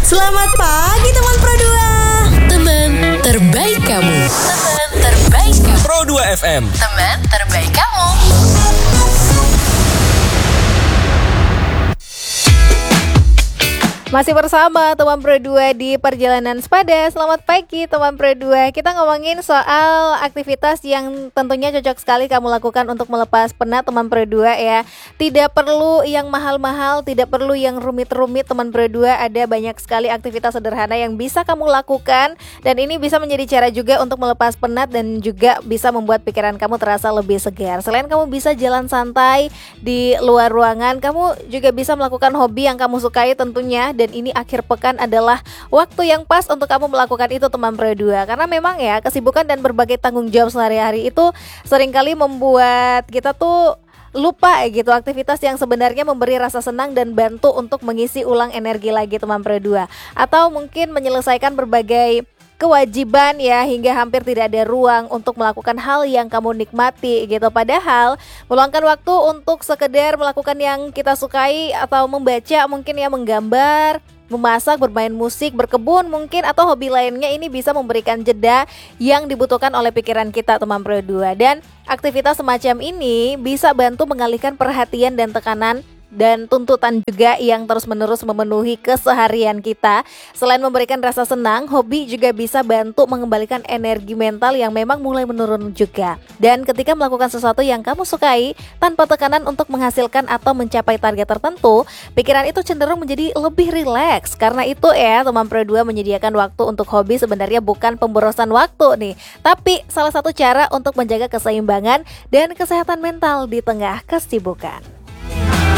Selamat pagi teman Pro 2. Teman terbaik kamu. Teman terbaik kamu. Pro 2 FM. Teman terbaik kamu. Masih bersama teman Pro 2 di Perjalanan Sepada. Selamat pagi teman Pro 2. Kita ngomongin soal aktivitas yang tentunya cocok sekali kamu lakukan untuk melepas penat teman Pro 2 ya. Tidak perlu yang mahal-mahal, tidak perlu yang rumit-rumit teman Pro 2. Ada banyak sekali aktivitas sederhana yang bisa kamu lakukan, dan ini bisa menjadi cara juga untuk melepas penat dan juga bisa membuat pikiran kamu terasa lebih segar. Selain kamu bisa jalan santai di luar ruangan, kamu juga bisa melakukan hobi yang kamu sukai tentunya. Dan ini akhir pekan adalah waktu yang pas untuk kamu melakukan itu teman Pro 2. Karena memang ya, kesibukan dan berbagai tanggung jawab sehari-hari itu seringkali membuat kita tuh lupa gitu aktivitas yang sebenarnya memberi rasa senang dan bantu untuk mengisi ulang energi lagi teman Pro 2. Atau mungkin menyelesaikan berbagai kewajiban ya, hingga hampir tidak ada ruang untuk melakukan hal yang kamu nikmati gitu. Padahal meluangkan waktu untuk sekedar melakukan yang kita sukai atau membaca, mungkin ya menggambar, memasak, bermain musik, berkebun mungkin, atau hobi lainnya, ini bisa memberikan jeda yang dibutuhkan oleh pikiran kita teman Pro 2. Dan aktivitas semacam ini bisa bantu mengalihkan perhatian dan tekanan dan tuntutan juga yang terus-menerus memenuhi keseharian kita. Selain memberikan rasa senang, hobi juga bisa bantu mengembalikan energi mental yang memang mulai menurun juga. Dan ketika melakukan sesuatu yang kamu sukai tanpa tekanan untuk menghasilkan atau mencapai target tertentu, pikiran itu cenderung menjadi lebih rileks. Karena itu ya, teman Pro 2 menyediakan waktu untuk hobi sebenarnya bukan pemborosan waktu nih, tapi salah satu cara untuk menjaga keseimbangan dan kesehatan mental di tengah kesibukan.